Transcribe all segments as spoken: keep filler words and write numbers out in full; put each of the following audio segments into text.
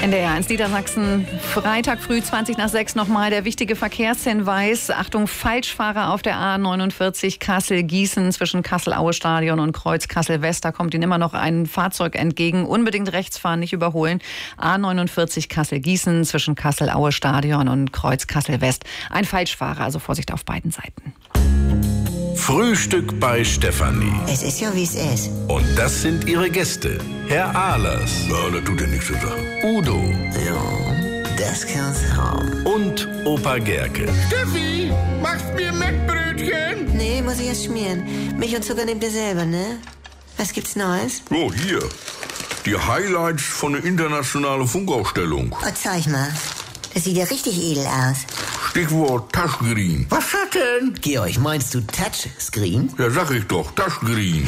N D R eins Niedersachsen, Freitag früh zwanzig nach sechs nochmal der wichtige Verkehrshinweis. Achtung, Falschfahrer auf der A neunundvierzig Kassel-Gießen zwischen Kassel-Aue-Stadion und Kreuz Kassel-West. Da kommt Ihnen immer noch ein Fahrzeug entgegen. Unbedingt rechts fahren, nicht überholen. A neunundvierzig Kassel-Gießen zwischen Kassel-Aue-Stadion und Kreuz Kassel-West. Ein Falschfahrer, also Vorsicht auf beiden Seiten. Frühstück bei Stefanie. Es ist ja, wie es ist. Und das sind ihre Gäste. Herr Ahlers. Ja, das tut ja nichts zu sagen. Udo. Ja, das kann's haben. Und Opa Gerke. Steffi, machst mir Mettbrötchen? Nee, muss ich erst schmieren. Milch und Zucker nehmt ihr selber, ne? Was gibt's Neues? Oh, hier. Die Highlights von der internationalen Funkausstellung. Oh, zeig mal. Das sieht ja richtig edel aus. Stichwort Touchscreen. Was hat denn? Georg, meinst du Touchscreen? Ja, sag ich doch, Touchscreen.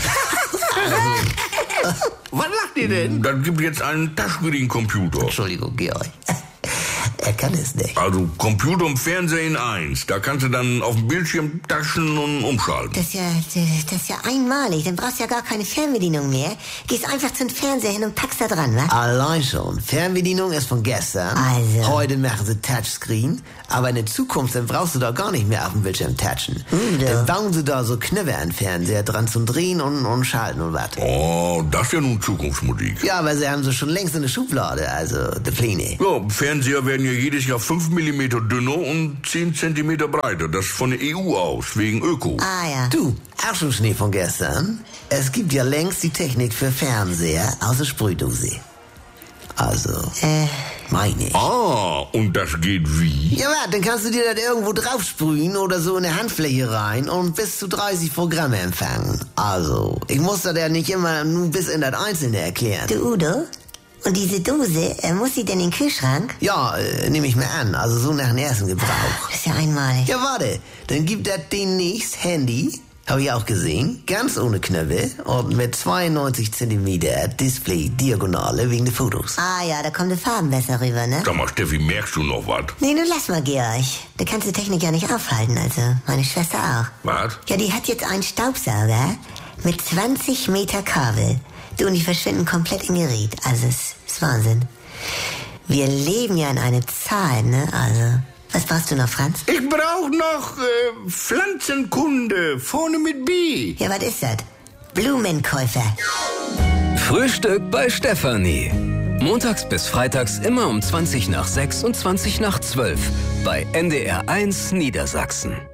Was lacht ihr denn? Dann gibt jetzt einen Touchscreen-Computer. Entschuldigung, Georg. Er kann es nicht. Also Computer und Fernseher in eins. Da kannst du dann auf dem Bildschirm taschen und umschalten. Das ist ja, das ist ja einmalig. Dann brauchst du ja gar keine Fernbedienung mehr. Gehst einfach zum Fernseher hin und packst da dran, wa? Allein schon. Fernbedienung ist von gestern. Also. Heute machen sie Touchscreen. Aber in der Zukunft, dann brauchst du da gar nicht mehr auf dem Bildschirm touchen. Udo. Dann bauen sie da so Knöpfe an den Fernseher dran zum Drehen und, und Schalten und was. Oh, das ist ja nun Zukunftsmusik. Ja, aber sie haben sie schon längst in der Schublade, also die Pläne. Ja, Fernseher werden ja jedes Jahr fünf Millimeter dünner und zehn Zentimeter breiter. Das ist von der E U aus, wegen Öko. Ah, ja. Du, auch schon Schnee von gestern? Es gibt ja längst die Technik für Fernseher aus der Sprühdose. Also, Äh. meine ich. Ah, und das geht wie? Ja, warte, dann kannst du dir das irgendwo drauf sprühen oder so in eine Handfläche rein und bis zu dreißig Programme empfangen. Also, ich muss das ja nicht immer nur bis in das Einzelne erklären. Du, Udo? Und diese Dose, äh, muss sie denn in den Kühlschrank? Ja, äh, nehme ich mir an, also so nach dem ersten Gebrauch. Das ist ja einmalig. Ja, warte, dann gibt das demnächst Handy, habe ich auch gesehen, ganz ohne Knöpfe und mit zweiundneunzig Zentimeter Display-Diagonale wegen der Fotos. Ah, ja, da kommen die Farben besser rüber, ne? Sag mal, Steffi, merkst du noch was? Nee, nun lass mal, Georg. Da kannst du Technik ja nicht aufhalten, also meine Schwester auch. Was? Ja, die hat jetzt einen Staubsauger mit zwanzig Meter Kabel. Du, und die verschwinden komplett im Gerät. Also, es ist Wahnsinn. Wir leben ja in einer Zeit, ne? Also, was brauchst du noch, Franz? Ich brauch noch äh, Pflanzenkunde, vorne mit B. Ja, was ist das? Blumenkäufer. Frühstück bei Stefanie. Montags bis freitags immer um zwanzig nach sechs und zwanzig nach zwölf bei N D R eins Niedersachsen.